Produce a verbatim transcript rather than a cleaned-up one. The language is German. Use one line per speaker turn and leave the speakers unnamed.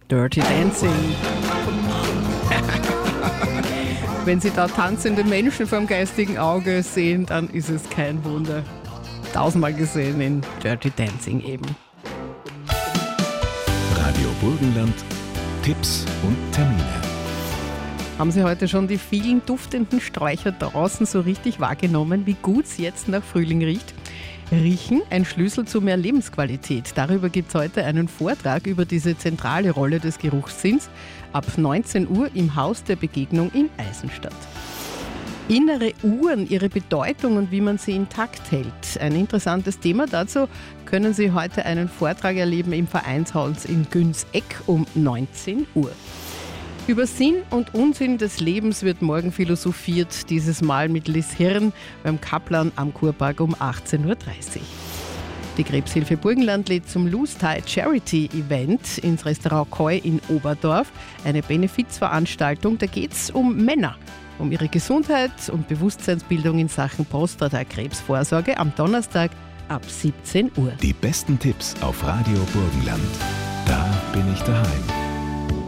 Dirty Dancing. Wenn Sie da tanzende Menschen vom geistigen Auge sehen, dann ist es kein Wunder. Tausendmal gesehen in Dirty Dancing eben.
Radio Burgenland, Tipps und Termine.
Haben Sie heute schon die vielen duftenden Sträucher draußen so richtig wahrgenommen, wie gut es jetzt nach Frühling riecht? Riechen, ein Schlüssel zu mehr Lebensqualität. Darüber gibt es heute einen Vortrag über diese zentrale Rolle des Geruchssinns ab neunzehn Uhr im Haus der Begegnung in Eisenstadt. Innere Uhren, ihre Bedeutung und wie man sie intakt hält. Ein interessantes Thema. Dazu können Sie heute einen Vortrag erleben im Vereinshaus in Günseck um neunzehn Uhr. Über Sinn und Unsinn des Lebens wird morgen philosophiert, dieses Mal mit Liz Hirn beim Kaplan am Kurpark um achtzehn Uhr dreißig. Die Krebshilfe Burgenland lädt zum Lose Tide Charity Event ins Restaurant Koi in Oberdorf. Eine Benefizveranstaltung, da geht es um Männer, um ihre Gesundheit und Bewusstseinsbildung in Sachen Prostatakrebsvorsorge am Donnerstag ab siebzehn Uhr.
Die besten Tipps auf Radio Burgenland. Da bin ich daheim.